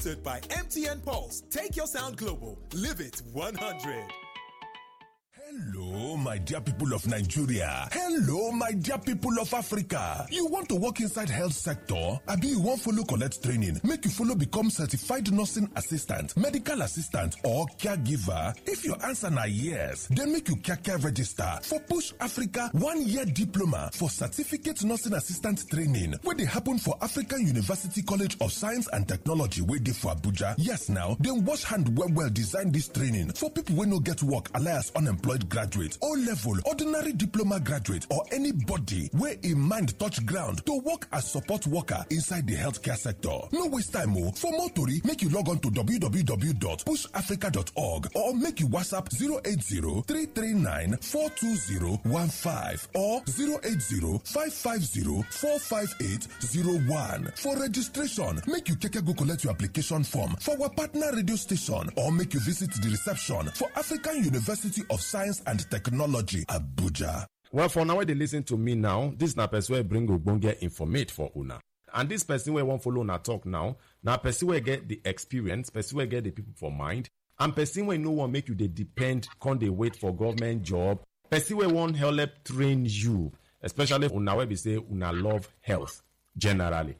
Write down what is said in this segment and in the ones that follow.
By MTN Pulse. Take your sound global. Live it 100. Hello, my dear people of Nigeria. Hello, my dear people of Africa. You want to work inside health sector? Abi you wan follow collect training? Make you follow become certified nursing assistant, medical assistant, or caregiver? If your answer na yes, then make you kaka register for Push Africa 1-year diploma for certificate nursing assistant training wey dey happen for African University College of Science and Technology wey dey for Abuja. Yes now, dem wash hand well design this training for people wey no get work alias unemployed graduate, O-level, ordinary diploma graduate, or anybody where a mind touch ground to work as support worker inside the healthcare sector. No waste time. For more tori, make you log on to www.pushafrica.org or make you WhatsApp 080-339-42015 or 080-550-45801. For registration, make you go collect your application form for our partner radio station or make you visit the reception for African University of Science and Technology, Abuja. Well, for now, when they listen to me now, this na person wey bring ogbonge informate for una. And this person wey won't follow una talk now person wey get the experience, person wey get the people for mind, and person wey no one make you they depend, can't they wait for government job, person wey won't help train you, especially una wey be say una love health generally.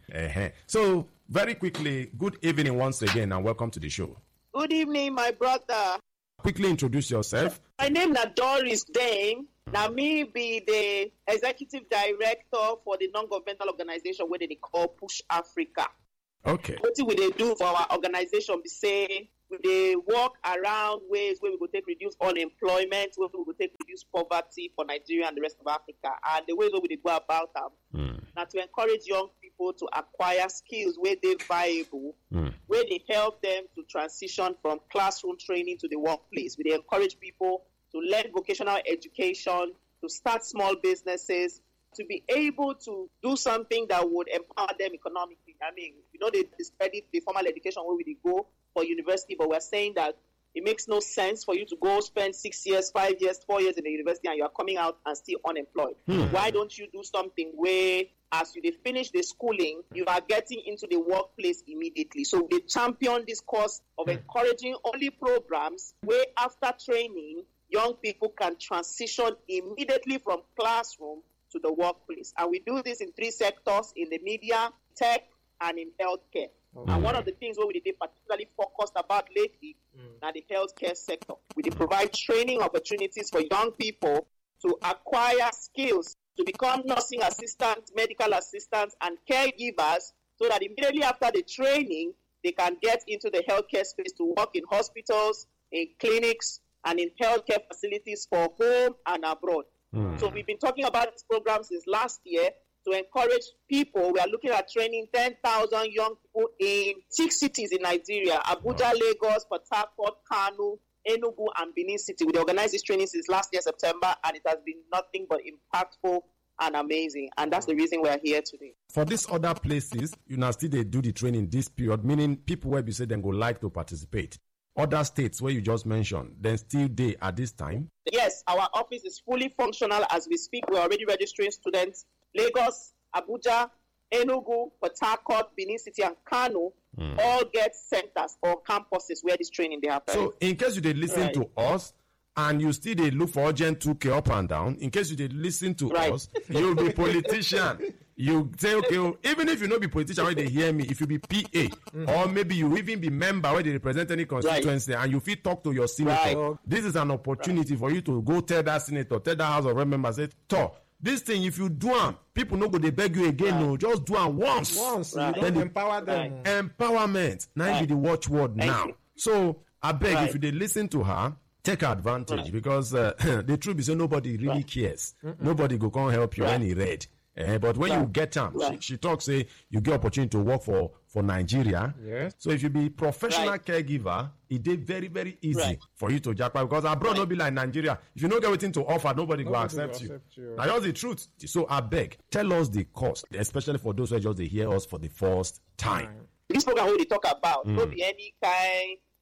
So, very quickly, good evening once again and welcome to the show. Good evening, my brother. Quickly introduce yourself. My name is Doris Dane. Now me be the executive director for the non-governmental organization where they call Push Africa. Okay. What we they do for our organization? We say they work around ways where we go take reduce unemployment, where we go take reduce poverty for Nigeria and the rest of Africa, and the ways where we go about them. Now to encourage young people to acquire skills where they're viable, where they help them to transition from classroom training to the workplace. We encourage people to learn vocational education, to start small businesses, to be able to do something that would empower them economically. I mean, they discredit the formal education where we go for university, but we're saying that it makes no sense for you to go spend 6 years, 5 years, 4 years in the university and you are coming out and still unemployed. Why don't you do something where as you finish the schooling, you are getting into the workplace immediately? So they champion this course of encouraging only programs where after training, young people can transition immediately from classroom to the workplace. And we do this in 3 sectors: in the media, tech, and in healthcare. And one of the things where we did particularly focused about lately are the healthcare sector. We did provide training opportunities for young people to acquire skills to become nursing assistants, medical assistants, and caregivers, so that immediately after the training, they can get into the healthcare space to work in hospitals, in clinics, and in healthcare facilities for home and abroad. So we've been talking about this program since last year to encourage people. We are looking at training 10,000 young people in 6 cities in Nigeria: Abuja, Lagos, Port Harcourt, Kano, Enugu, and Benin City. We organized this training since last year, September, and it has been nothing but impactful and amazing. And that's the reason we are here today. For these other places, you now still they do the training this period, meaning people where you say they go like to participate. Other states where you just mentioned, then still they at this time? Yes, our office is fully functional as we speak. We're already registering students. Lagos, Abuja, Enugu, Port Harcourt, Benin City, and Kano all get centers or campuses where this training they happen. So in case you did listen to us and you still did look for urgent 2K up and down, in case you did listen to us, you'll be politician. You say, okay, even if you not be politician where they hear me, if you be PA, or maybe you even be member where they represent any constituency, and you feel talk to your senator, this is an opportunity for you to go tell that senator, tell that House of Rep member, say, this thing, if you do it, people no go they beg you again. No, just do it once. Then empower them. Empowerment. Now be the watchword now. So I beg if you they listen to her, take advantage because the truth is that nobody really cares. Nobody go come help you any red. But when you get them, she talks, say you get opportunity to work for Nigeria. Yes. So if you be professional caregiver, it is very, very easy for you to jackpot because abroad not be like Nigeria. If you don't get anything to offer, nobody will accept you. Now that's the truth. So I beg, tell us the cost, especially for those who just they hear us for the first time. This program we talk about, not be any kind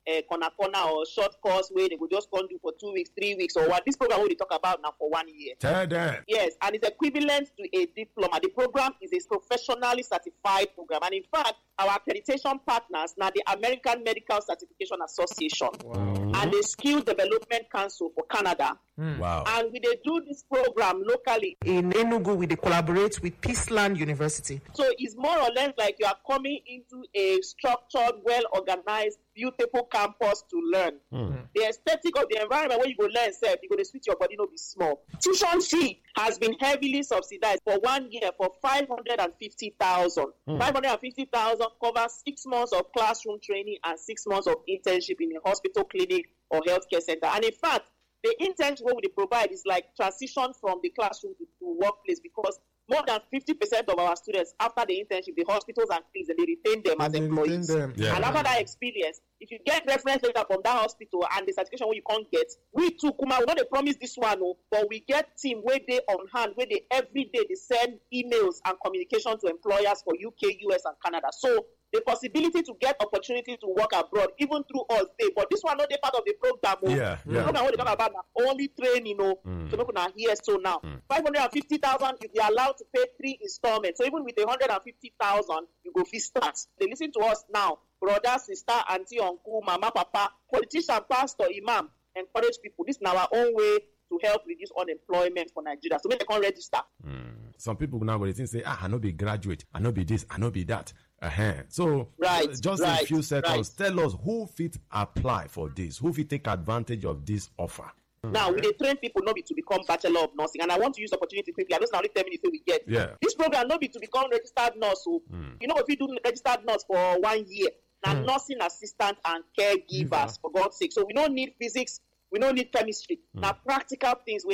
corner or short course where they will just go do for 2 weeks, 3 weeks, or what. This program we talk about now for 1 year. Tell them. Yes, and it's equivalent to a diploma. The program is a professionally certified program, and in fact, our accreditation partners now the American Medical Certification Association and the Skill Development Council for Canada. Wow. And we they do this program locally In Enugu, we collaborate with Peaceland University. So it's more or less like you are coming into a structured, well-organized, beautiful campus to learn. The aesthetic of the environment where you go learn, you're going to switch your body, no be small. Tuition fee has been heavily subsidized for 1 year for 550,000. 550,000 covers 6 months of classroom training and 6 months of internship in a hospital, clinic, or healthcare center. And in fact, the internship what we provide is like transition from the classroom to workplace, because more than 50% of our students after the internship, the hospitals and clinics, they retain them as employees. Yeah. And after that experience, if you get reference letter from that hospital and the certification where you can't get, we too, Kuma, we don't promise this one, but we get team where they on hand, where they every day they send emails and communication to employers for UK, US, and Canada. So the possibility to get opportunity to work abroad, even through us, but this one not the part of the program. The program what they talk about now, only training, so look now here. So now 550,000, if they are allowed to pay 3 installments. So even with 150,000, you go fee start. They listen to us now, brother, sister, auntie, uncle, mama, papa, politician, pastor, imam, encourage people. This is our own way to help reduce unemployment for Nigeria. So make they can register. Some people now go say, I no be graduate, I no be this, I no be that. So just in a few seconds, tell us who fit apply for this, who fit take advantage of this offer. Now, we train people not be to become Bachelor of Nursing, and I want to use the opportunity quickly. I just now only 10 minutes we get. This program not be to become registered nurse. So, you know, if you do registered nurse for 1 year, now nursing assistant and caregivers, for God's sake. So we don't need physics, we don't need chemistry. Now, practical things we